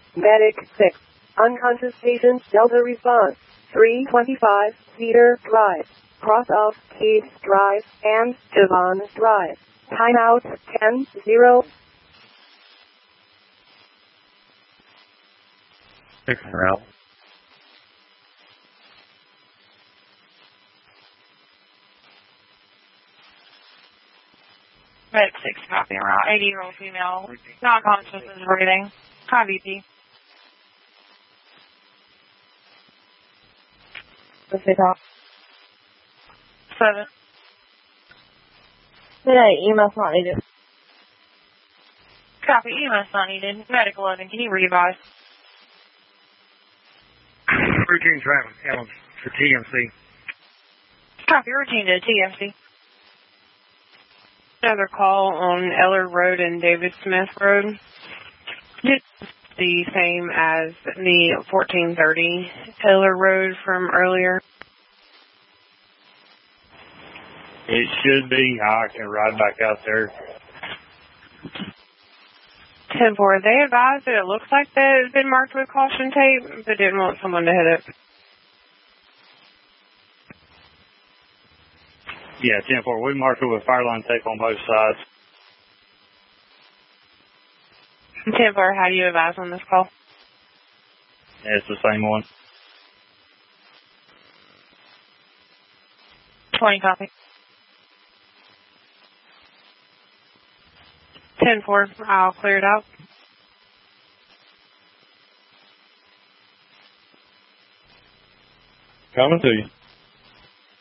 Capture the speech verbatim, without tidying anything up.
Medic six. Unconscious patient Delta response. three twenty-five Cedar Drive. Cross of Case Drive and Devon Drive. Timeout ten zero. Six route. Medic six, copy. Around eighty-year-old female, not conscious is breathing. High B P. What's it called? Seven. Today, E M S not needed. Copy. E M S not needed. Medic eleven, can you revise? Routine traffic count for T M C. Copy. Routine to T M C. Another call on Eller Road and David Smith Road. It's the same as the fourteen thirty Eller Road from earlier. It should be. I can ride back out there. ten four, they advised that it looks like that it's been marked with caution tape, but didn't want someone to hit it. Yeah, ten four. We marked it with fire line tape on both sides. ten four, how do you advise on this call? Yeah, it's the same one. twenty, copy. ten four, I'll clear it out. Coming to you.